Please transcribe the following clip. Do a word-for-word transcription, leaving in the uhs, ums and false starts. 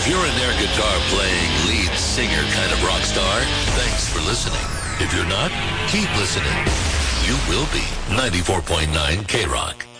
If you're an air guitar playing lead singer kind of rock star, thanks for listening. If you're not, keep listening. You will be. ninety-four point nine K-Rock.